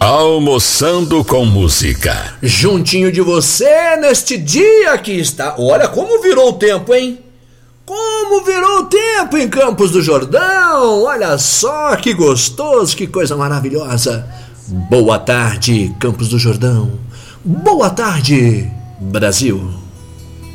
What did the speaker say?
Almoçando com música. Juntinho de você neste dia que está. Olha como virou o tempo, hein? Como virou o tempo em Campos do Jordão. Olha só que gostoso, que coisa maravilhosa. Boa tarde, Campos do Jordão. Boa tarde, Brasil.